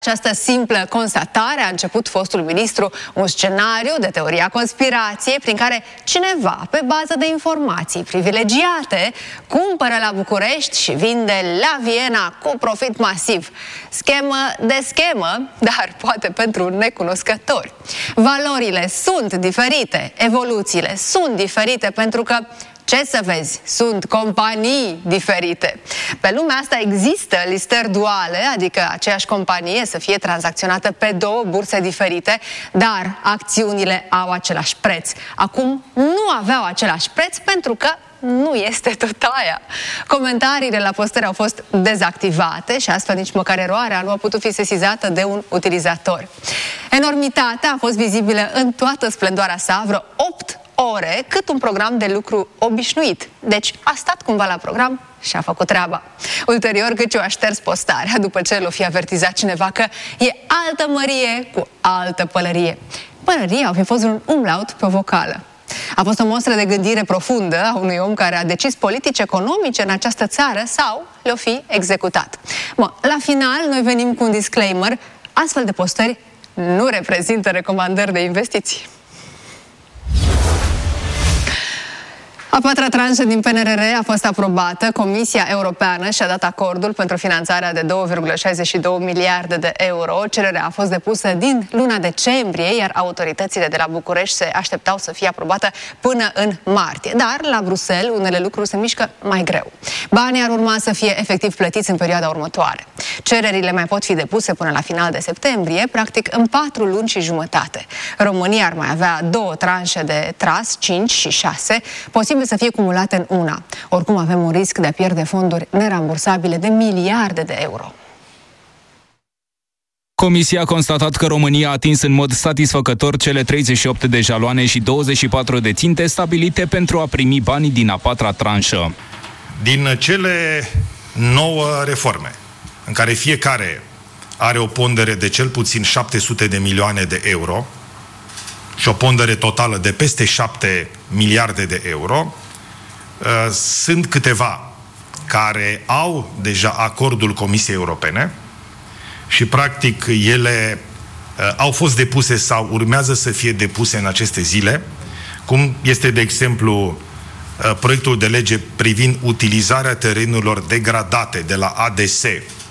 Această simplă constatare a început fostul ministru un scenariu de teoria conspirației prin care cineva, pe bază de informații privilegiate, cumpără la București și vinde la Viena cu profit masiv. Schemă de schemă, dar poate pentru necunoscători. Valorile sunt diferite, evoluțiile sunt diferite pentru că, ce să vezi, sunt companii diferite. Pe lumea asta există listări duale, adică aceeași companie să fie tranzacționată pe două burse diferite, dar acțiunile au același preț. Acum nu aveau același preț pentru că nu este tot aia. Comentariile la postări au fost dezactivate și astfel nici măcar eroarea nu a putut fi sesizată de un utilizator. Enormitatea a fost vizibilă în toată splendoarea sa, vreo 8 ore, cât un program de lucru obișnuit. Deci a stat cumva la program și a făcut treaba. Ulterior, Gâciu a șters postarea după ce l-o fi avertizat cineva că e altă mărie cu altă pălărie. Pălăria au fi fost un umlaut pe o vocală. A fost o mostră de gândire profundă a unui om care a decis politici economice în această țară sau le-o fi executat. La final, noi venim cu un disclaimer: astfel de postări nu reprezintă recomandări de investiții. A patra tranșă din PNRR a fost aprobată. Comisia Europeană și-a dat acordul pentru finanțarea de 2,62 miliarde de euro. Cererea a fost depusă din luna decembrie, iar autoritățile de la București se așteptau să fie aprobată până în martie. Dar la Bruxelles unele lucruri se mișcă mai greu. Banii ar urma să fie efectiv plătiți în perioada următoare. Cererile mai pot fi depuse până la final de septembrie, practic în 4 luni și jumătate. România ar mai avea 2 tranșe de tras, 5 și 6, posibil să fie cumulate în una. Oricum avem un risc de a pierde fonduri nerambursabile de miliarde de euro. Comisia a constatat că România a atins în mod satisfăcător cele 38 de jaloane și 24 de ținte stabilite pentru a primi banii din a patra tranșă. Din cele 9 reforme, în care fiecare are o pondere de cel puțin 700 de milioane de euro și o pondere totală de peste 7 miliarde de euro, sunt câteva care au deja acordul Comisiei Europene și practic ele au fost depuse sau urmează să fie depuse în aceste zile, cum este de exemplu proiectul de lege privind utilizarea terenurilor degradate de la ADS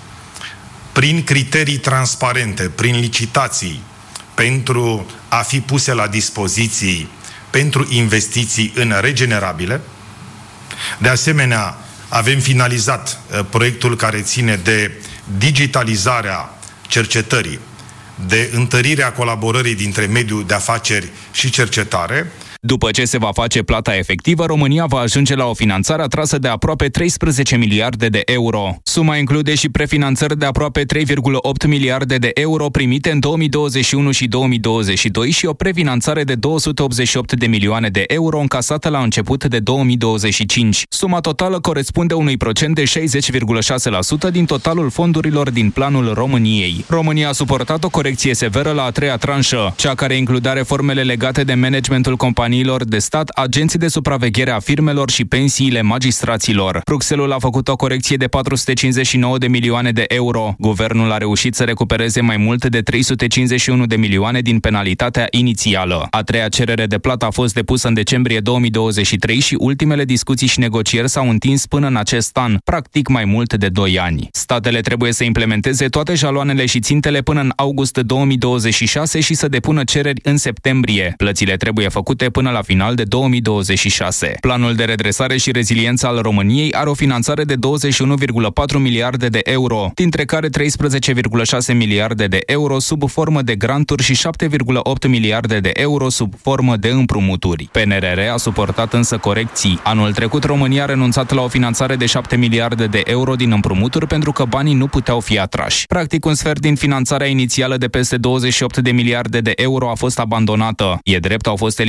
prin criterii transparente, prin licitații, pentru a fi puse la dispoziții pentru investiții în regenerabile. De asemenea, avem finalizat proiectul care ține de digitalizarea cercetării, de întărirea colaborării dintre mediul de afaceri și cercetare. După ce se va face plata efectivă, România va ajunge la o finanțare atrasă de aproape 13 miliarde de euro. Suma include și prefinanțări de aproape 3,8 miliarde de euro primite în 2021 și 2022 și o prefinanțare de 288 de milioane de euro încasată la început de 2025. Suma totală corespunde unui procent de 60,6% din totalul fondurilor din planul României. România a suportat o corecție severă la a 3-a tranșă, cea care includea reformele legate de managementul companiilor de stat, agenții de supraveghere a firmelor și pensiile magistraților. Bruxelles a făcut o corecție de 459 de milioane de euro. Guvernul a reușit să recupereze mai mult de 351 de milioane din penalitatea inițială. A 3-a cerere de plată a fost depusă în decembrie 2023 și ultimele discuții și negocieri s-au întins până în acest an, practic mai mult de 2 ani. Statele trebuie să implementeze toate jaloanele și țintele până în august 2026 și să depună cereri în septembrie. Plățile trebuie făcute până la final de 2026. Planul de redresare și reziliență al României are o finanțare de 21,4 miliarde de euro, dintre care 13,6 miliarde de euro sub formă de granturi și 7,8 miliarde de euro sub formă de împrumuturi. PNRR a suportat însă corecții. Anul trecut România a renunțat la o finanțare de 7 miliarde de euro din împrumuturi pentru că banii nu puteau fi atrași. Practic, un sfert din finanțarea inițială de peste 28 de miliarde de euro a fost abandonată. E drept, au fost eliminate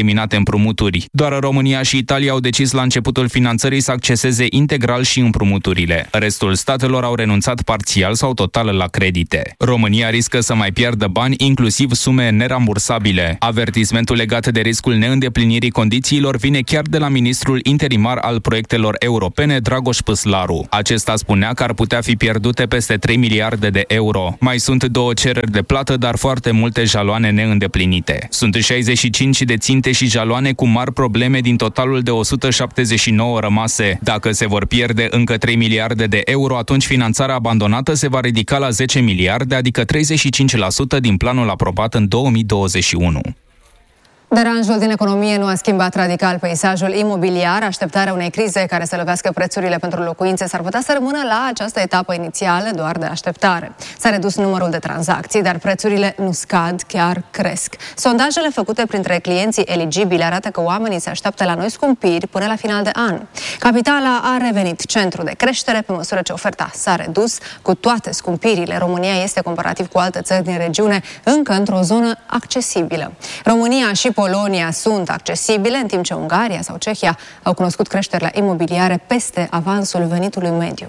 împrumuturi. Doar România și Italia au decis la începutul finanțării să acceseze integral și împrumuturile. Restul statelor au renunțat parțial sau total la credite. România riscă să mai piardă bani, inclusiv sume nerambursabile. Avertismentul legat de riscul neîndeplinirii condițiilor vine chiar de la ministrul interimar al proiectelor europene, Dragoș Păslaru. Acesta spunea că ar putea fi pierdute peste 3 miliarde de euro. Mai sunt 2 cereri de plată, dar foarte multe jaloane neîndeplinite. Sunt 65 de ținte și jaloane cu mari probleme din totalul de 179 rămase. Dacă se vor pierde încă 3 miliarde de euro, atunci finanțarea abandonată se va ridica la 10 miliarde, adică 35% din planul aprobat în 2021. Deranjul din economie nu a schimbat radical peisajul imobiliar. Așteptarea unei crize care să lovească prețurile pentru locuințe s-ar putea să rămână la această etapă inițială doar de așteptare. S-a redus numărul de tranzacții, dar prețurile nu scad, chiar cresc. Sondajele făcute printre clienții eligibili arată că oamenii se așteaptă la noi scumpiri până la final de an. Capitala a revenit centru de creștere pe măsură ce oferta s-a redus. Cu toate scumpirile, România este, comparativ cu alte țări din regiune, încă într-o zonă accesibilă. România și Polonia sunt accesibile, în timp ce Ungaria sau Cehia au cunoscut creșterile imobiliare peste avansul venitului mediu.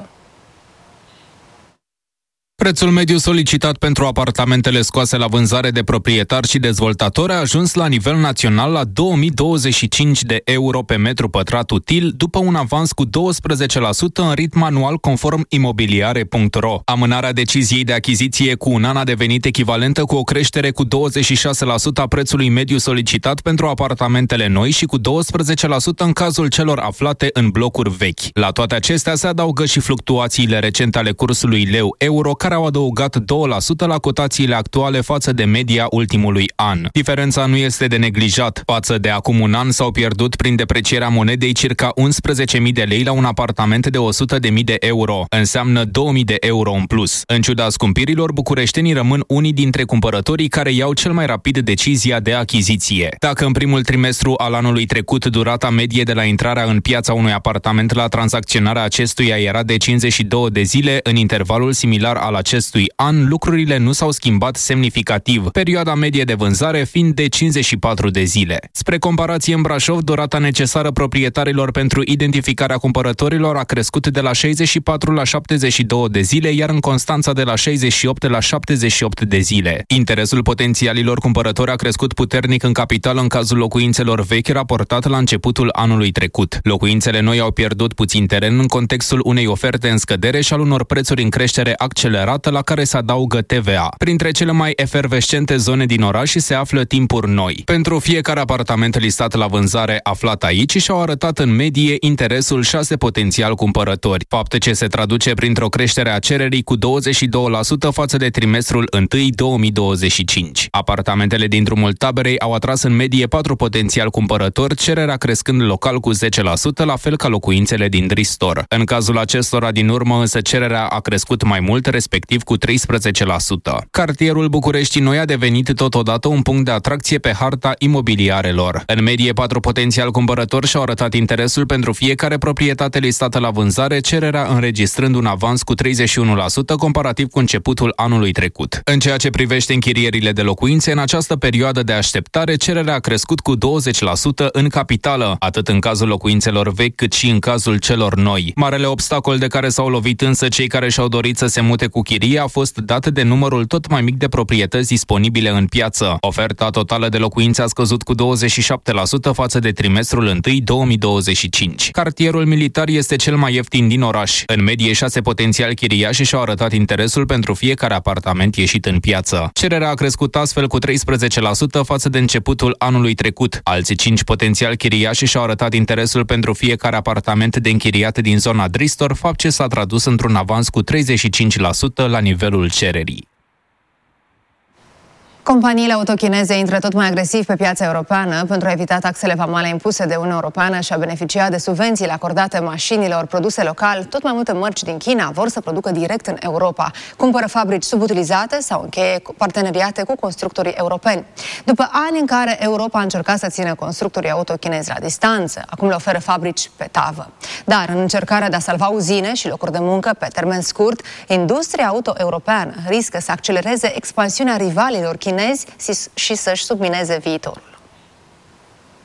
Prețul mediu solicitat pentru apartamentele scoase la vânzare de proprietari și dezvoltatori a ajuns la nivel național la 2025 de euro pe metru pătrat util, după un avans cu 12% în ritm anual conform imobiliare.ro. Amânarea deciziei de achiziție cu un an a devenit echivalentă cu o creștere cu 26% a prețului mediu solicitat pentru apartamentele noi și cu 12% în cazul celor aflate în blocuri vechi. La toate acestea se adaugă și fluctuațiile recente ale cursului leu-euro, care au adăugat 2% la cotațiile actuale față de media ultimului an. Diferența nu este de neglijat. Față de acum un an s-au pierdut prin deprecierea monedei circa 11.000 de lei la un apartament de 100.000 de euro. Înseamnă 2.000 de euro în plus. În ciuda scumpirilor, bucureștenii rămân unii dintre cumpărătorii care iau cel mai rapid decizia de achiziție. Dacă în primul trimestru al anului trecut durata medie de la intrarea în piața unui apartament la tranzacționarea acestuia era de 52 de zile, în intervalul similar al acestui an, lucrurile nu s-au schimbat semnificativ, perioada medie de vânzare fiind de 54 de zile. Spre comparație, în Brașov, durata necesară proprietarilor pentru identificarea cumpărătorilor a crescut de la 64 la 72 de zile, iar în Constanța de la 68 la 78 de zile. Interesul potențialilor cumpărători a crescut puternic în capitală în cazul locuințelor vechi, raportat la începutul anului trecut. Locuințele noi au pierdut puțin teren în contextul unei oferte în scădere și al unor prețuri în creștere accelerată, la care se adaugă TVA. Printre cele mai efervescente zone din oraș se află Timpuri Noi. Pentru fiecare apartament listat la vânzare aflat aici și-au arătat în medie interesul 6 potențial cumpărători, fapt ce se traduce printr-o creștere a cererii cu 22% față de trimestrul 1 2025. Apartamentele din drumul Taberei au atras în medie 4 potențial cumpărători, cererea crescând local cu 10%, la fel ca locuințele din Dristor. În cazul acestora din urmă însă cererea a crescut mai mult, respectiv cu 13%. Cartierul Bucureștii Noi a devenit totodată un punct de atracție pe harta imobiliarelor. În medie, 4 potențial cumpărători și-au arătat interesul pentru fiecare proprietate listată la vânzare, cererea înregistrând un avans cu 31% comparativ cu începutul anului trecut. În ceea ce privește închirierile de locuințe, în această perioadă de așteptare, cererea a crescut cu 20% în capitală, atât în cazul locuințelor vechi cât și în cazul celor noi. Marele obstacol de care s-au lovit însă cei care și-au dorit să se mute cu chirie a fost dată de numărul tot mai mic de proprietăți disponibile în piață. Oferta totală de locuințe a scăzut cu 27% față de trimestrul 1 2025. Cartierul Militar este cel mai ieftin din oraș. În medie, 6 potențiali chiriași și-au arătat interesul pentru fiecare apartament ieșit în piață. Cererea a crescut astfel cu 13% față de începutul anului trecut. Alții 5 potențiali chiriași și-au arătat interesul pentru fiecare apartament de închiriat din zona Dristor, fapt ce s-a tradus într-un avans cu 35% la nivelul cererii. Companiile autochineze intră tot mai agresiv pe piața europeană pentru a evita taxele vamale impuse de Uniunea Europeană și a beneficia de subvențiile acordate mașinilor produse local. Tot mai multe mărci din China vor să producă direct în Europa. Cumpără fabrici subutilizate sau încheie parteneriate cu constructorii europeni. După ani în care Europa a încercat să țină constructorii autochinezi la distanță, acum le oferă fabrici pe tavă. Dar în încercarea de a salva uzine și locuri de muncă pe termen scurt, industria auto-europeană riscă să accelereze expansiunea rivalilor chinezi și să-și submineze viitorul.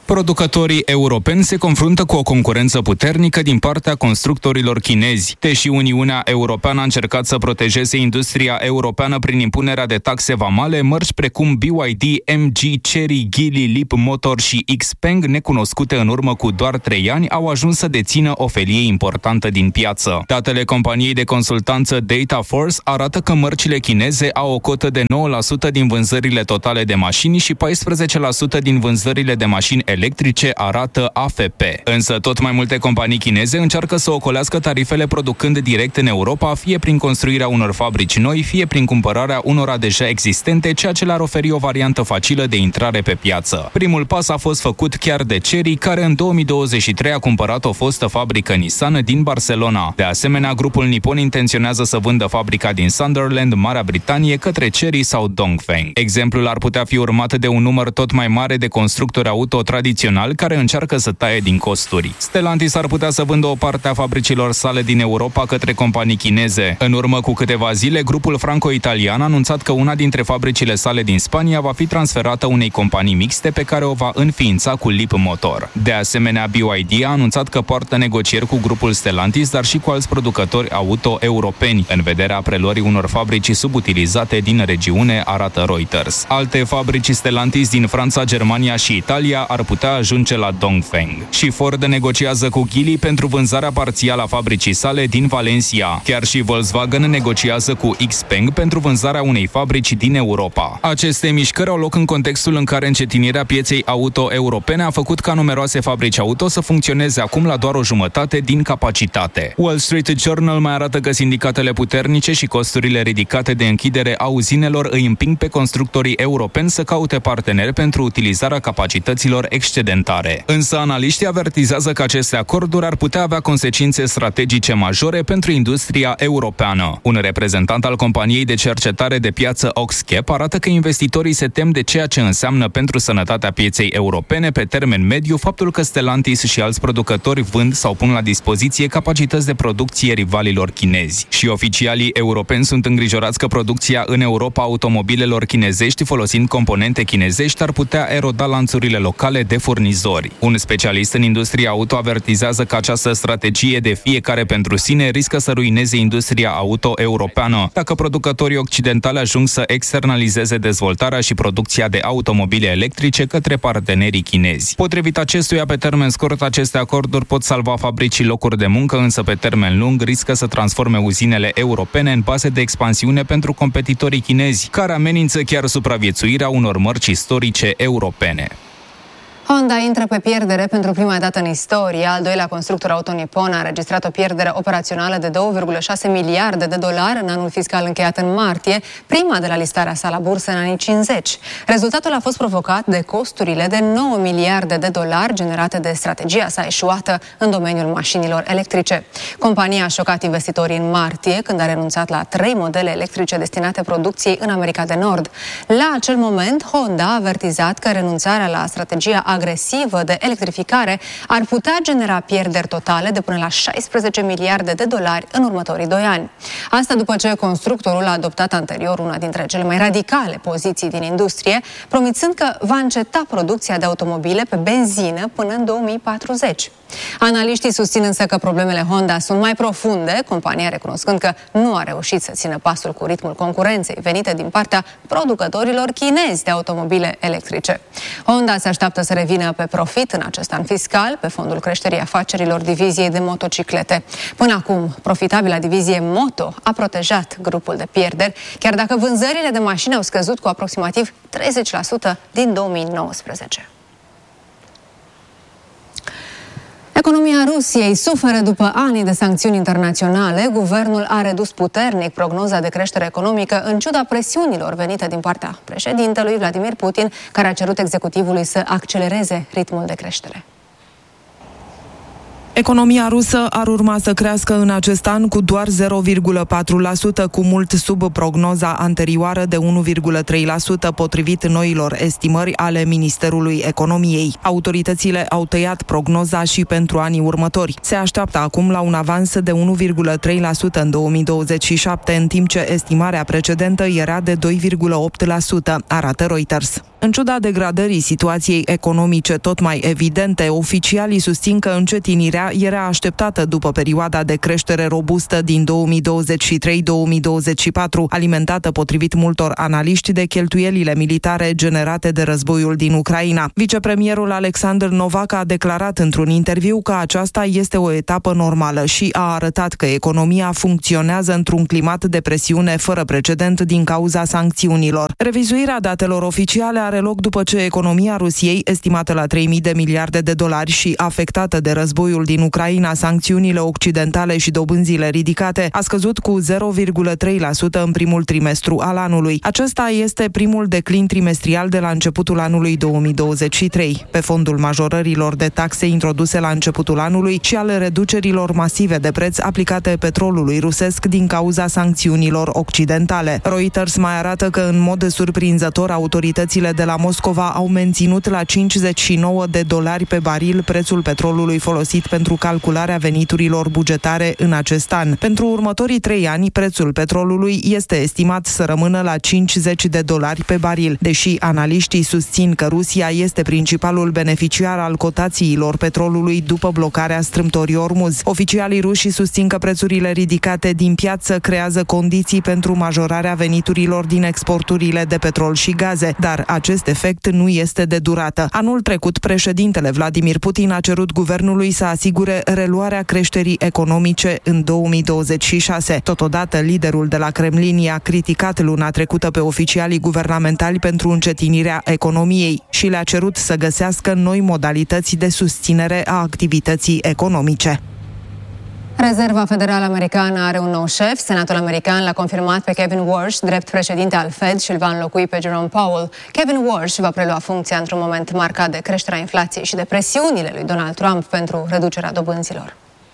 Producătorii europeni se confruntă cu o concurență puternică din partea constructorilor chinezi. Deși Uniunea Europeană a încercat să protejeze industria europeană prin impunerea de taxe vamale, mărci precum BYD, MG, Chery, Geely, Leap Motor și Xpeng, necunoscute în urmă cu doar 3 ani, au ajuns să dețină o felie importantă din piață. Datele companiei de consultanță Data Force arată că mărcile chineze au o cotă de 9% din vânzările totale de mașini și 14% din vânzările de mașini electrice, arată AFP. Însă tot mai multe companii chineze încearcă să ocolească tarifele producând direct în Europa, fie prin construirea unor fabrici noi, fie prin cumpărarea unora deja existente, ceea ce le-ar oferi o variantă facilă de intrare pe piață. Primul pas a fost făcut chiar de Chery, care în 2023 a cumpărat o fostă fabrică Nissan din Barcelona. De asemenea, grupul nipon intenționează să vândă fabrica din Sunderland, Marea Britanie, către Chery sau Dongfeng. Exemplul ar putea fi urmat de un număr tot mai mare de constructori auto tradiționali care încearcă să taie din costuri. Stellantis ar putea să vândă o parte a fabricilor sale din Europa către companii chineze. În urmă cu câteva zile, grupul franco-italian a anunțat că una dintre fabricile sale din Spania va fi transferată unei companii mixte pe care o va înființa cu Leap Motor. De asemenea, BYD a anunțat că poartă negocieri cu grupul Stellantis, dar și cu alți producători auto europeni, în vederea preluării unor fabrici subutilizate din regiune, arată Reuters. Alte fabrici Stellantis din Franța, Germania și Italia ar putea ajunge la Dongfeng. Și Ford negociază cu Geely pentru vânzarea parțială a fabricii sale din Valencia. Chiar și Volkswagen negociază cu Xpeng pentru vânzarea unei fabrici din Europa. Aceste mișcări au loc în contextul în care încetinirea pieței auto europene a făcut ca numeroase fabrici auto să funcționeze acum la doar o jumătate din capacitate. Wall Street Journal mai arată că sindicatele puternice și costurile ridicate de închidere a uzinelor îi împing pe constructorii europeni să caute parteneri pentru utilizarea capacităților excedentare. Însă analiștii avertizează că aceste acorduri ar putea avea consecințe strategice majore pentru industria europeană. Un reprezentant al companiei de cercetare de piață Oxcap arată că investitorii se tem de ceea ce înseamnă pentru sănătatea pieței europene pe termen mediu faptul că Stellantis și alți producători vând sau pun la dispoziție capacități de producție rivalilor chinezi. Și oficialii europeni sunt îngrijorați că producția în Europa automobilelor chinezești folosind componente chinezești ar putea eroda lanțurile locale de furnizori. Un specialist în industria auto avertizează că această strategie de fiecare pentru sine riscă să ruineze industria auto europeană dacă producătorii occidentali ajung să externalizeze dezvoltarea și producția de automobile electrice către partenerii chinezi. Potrivit acestuia, pe termen scurt, aceste acorduri pot salva fabrici și locuri de muncă, însă pe termen lung riscă să transforme uzinele europene în baze de expansiune pentru competitorii chinezi, care amenință chiar supraviețuirea unor mărci istorice europene. Honda intră pe pierdere pentru prima dată în istorie. Al doilea constructor auto nipon a înregistrat o pierdere operațională de 2,6 miliarde de dolari în anul fiscal încheiat în martie, prima de la listarea sa la bursă în anii 50. Rezultatul a fost provocat de costurile de 9 miliarde de dolari generate de strategia sa eșuată în domeniul mașinilor electrice. Compania a șocat investitorii în martie, când a renunțat la 3 modele electrice destinate producției în America de Nord. La acel moment, Honda a avertizat că renunțarea la strategia agresivă de electrificare ar putea genera pierderi totale de până la 16 miliarde de dolari în următorii 2 ani. Asta după ce constructorul a adoptat anterior una dintre cele mai radicale poziții din industrie, promițând că va înceta producția de automobile pe benzină până în 2040. Analiștii susțin însă că problemele Honda sunt mai profunde, compania recunoscând că nu a reușit să țină pasul cu ritmul concurenței venite din partea producătorilor chinezi de automobile electrice. Honda se așteaptă să revină pe profit în acest an fiscal, pe fondul creșterii afacerilor diviziei de motociclete. Până acum, profitabila divizie Moto a protejat grupul de pierderi, chiar dacă vânzările de mașini au scăzut cu aproximativ 30% din 2019. Economia Rusiei suferă după ani de sancțiuni internaționale. Guvernul a redus puternic prognoza de creștere economică în ciuda presiunilor venite din partea președintelui Vladimir Putin, care a cerut executivului să accelereze ritmul de creștere. Economia rusă ar urma să crească în acest an cu doar 0,4%, cu mult sub prognoza anterioară de 1,3%, potrivit noilor estimări ale Ministerului Economiei. Autoritățile au tăiat prognoza și pentru anii următori. Se așteaptă acum la un avans de 1,3% în 2027, în timp ce estimarea precedentă era de 2,8%, arată Reuters. În ciuda degradării situației economice tot mai evidente, oficialii susțin că încetinirea era așteptată după perioada de creștere robustă din 2023-2024, alimentată potrivit multor analiști de cheltuielile militare generate de războiul din Ucraina. Vicepremierul Alexander Novak a declarat într-un interviu că aceasta este o etapă normală și a arătat că economia funcționează într-un climat de presiune fără precedent din cauza sancțiunilor. Revizuirea datelor oficiale are loc după ce economia Rusiei, estimată la 3.000 de miliarde de dolari și afectată de războiul din Ucraina, sancțiunile occidentale și dobânzile ridicate, a scăzut cu 0,3% în primul trimestru al anului. Acesta este primul declin trimestrial de la începutul anului 2023, pe fondul majorărilor de taxe introduse la începutul anului și ale reducerilor masive de preț aplicate petrolului rusesc din cauza sancțiunilor occidentale. Reuters mai arată că în mod surprinzător autoritățile de la Moscova au menținut la $59 pe baril prețul petrolului folosit pentru calcularea veniturilor bugetare în acest an. Pentru următorii 3 ani, prețul petrolului este estimat să rămână la $50 pe baril, deși analiștii susțin că Rusia este principalul beneficiar al cotațiilor petrolului după blocarea strâmtorii Ormuz. Oficialii ruși susțin că prețurile ridicate din piață creează condiții pentru majorarea veniturilor din exporturile de petrol și gaze, dar acest efect nu este de durată. Anul trecut, președintele Vladimir Putin a cerut guvernului să asigure reluarea creșterii economice în 2026. Totodată, liderul de la Kremlin i-a criticat luna trecută pe oficialii guvernamentali pentru încetinirea economiei și le-a cerut să găsească noi modalități de susținere a activității economice. Rezerva Federală Americană are un nou șef. Senatul american l-a confirmat pe Kevin Warsh drept președinte al Fed și îl va înlocui pe Jerome Powell. Kevin Warsh va prelua funcția într-un moment marcat de creșterea inflației și de presiunile lui Donald Trump pentru reducerea dobânzilor.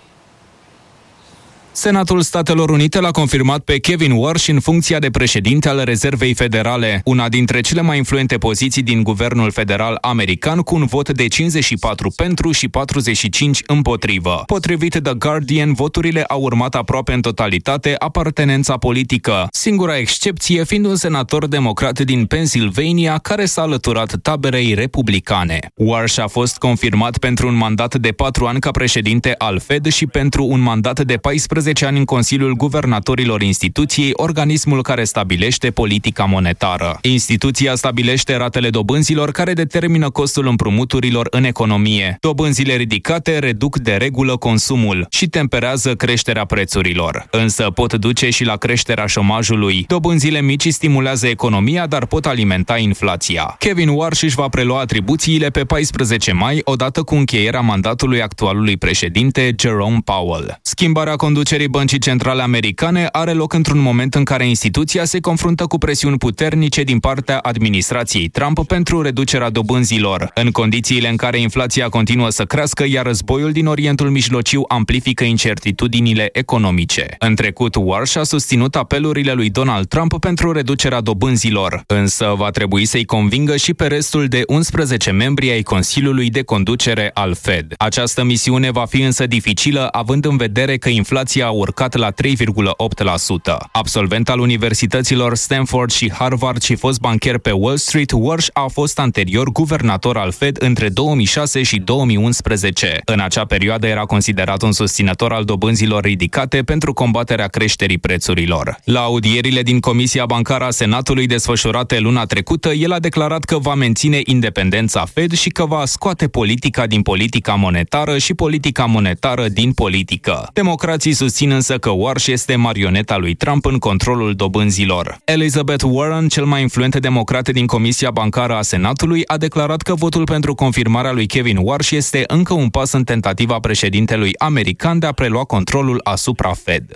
Senatul Statelor Unite l-a confirmat pe Kevin Warsh în funcția de președinte al Rezervei Federale, una dintre cele mai influente poziții din guvernul federal american, cu un vot de 54 pentru și 45 împotrivă. Potrivit The Guardian, voturile au urmat aproape în totalitate apartenența politică, singura excepție fiind un senator democrat din Pennsylvania care s-a alăturat taberei republicane. Warsh a fost confirmat pentru un mandat de 4 ani ca președinte al Fed și pentru un mandat de 14 ani în Consiliul Guvernatorilor instituției, organismul care stabilește politica monetară. Instituția stabilește ratele dobânzilor care determină costul împrumuturilor în economie. Dobânzile ridicate reduc de regulă consumul și temperează creșterea prețurilor. Însă pot duce și la creșterea șomajului. Dobânzile mici stimulează economia, dar pot alimenta inflația. Kevin Warsh își va prelua atribuțiile pe 14 mai, odată cu încheierea mandatului actualului președinte Jerome Powell. Schimbarea conducerii Băncii Centrale Americane are loc într-un moment în care instituția se confruntă cu presiuni puternice din partea administrației Trump pentru reducerea dobânzilor, în condițiile în care inflația continuă să crească, iar războiul din Orientul Mijlociu amplifică incertitudinile economice. În trecut, Warsh a susținut apelurile lui Donald Trump pentru reducerea dobânzilor, însă va trebui să-i convingă și pe restul de 11 membri ai Consiliului de Conducere al Fed. Această misiune va fi însă dificilă, având în vedere că inflația a urcat la 3,8%. Absolvent al universităților Stanford și Harvard și fost bancher pe Wall Street, Warsh a fost anterior guvernator al Fed între 2006 și 2011. În acea perioadă era considerat un susținător al dobânzilor ridicate pentru combaterea creșterii prețurilor. La audierile din Comisia Bancară a Senatului desfășurate luna trecută, el a declarat că va menține independența Fed și că va scoate politica din politica monetară și politica monetară din politică. Democrații susțin însă că Warsh este marioneta lui Trump în controlul dobânzilor. Elizabeth Warren, cel mai influent democrat din Comisia Bancară a Senatului, a declarat că votul pentru confirmarea lui Kevin Warsh este încă un pas în tentativa președintelui american de a prelua controlul asupra Fed.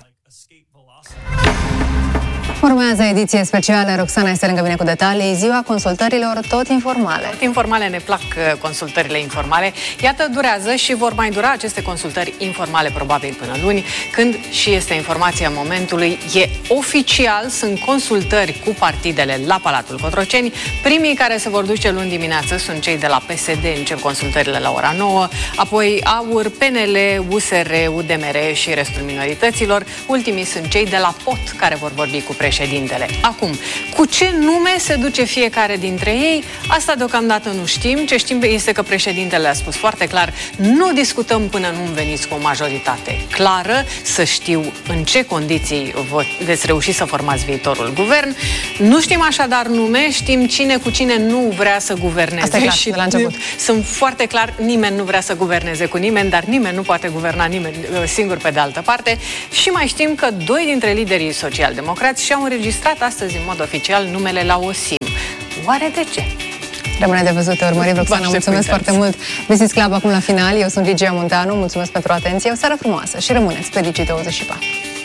Urmează ediție specială. Roxana este lângă mine cu detalii. Ziua consultărilor tot informale. Informale, ne plac consultările informale. Iată, durează și vor mai dura aceste consultări informale probabil până luni, când și este informația momentului. E oficial, sunt consultări cu partidele la Palatul Cotroceni. Primii care se vor duce luni dimineață sunt cei de la PSD, încep consultările la ora 9, apoi AUR, PNL, USR, UDMR și restul minorităților. Ultimii sunt cei de la POT, care vor vorbi cu președintele președintele. Acum, cu ce nume se duce fiecare dintre ei, asta deocamdată nu știm. Ce știm este că președintele a spus foarte clar: nu discutăm până nu veniți cu o majoritate clară, să știu în ce condiții veți reuși să formați viitorul guvern. Nu știm așadar nume, știm cine cu cine nu vrea să guverneze. Asta e clar, și de la început. Sunt foarte clar, nimeni nu vrea să guverneze cu nimeni, dar nimeni nu poate guverna nimeni singur pe de altă parte. Și mai știm că 2 dintre liderii social-democrați și-au înregistrat astăzi în mod oficial numele la OSIM. Oare de ce? Rămâne de văzut, te urmărim, Roxana, mulțumesc foarte mult. Business Club acum la final, eu sunt Ligia Munteanu, mulțumesc pentru atenție, o seară frumoasă și rămâneți pe Digi24.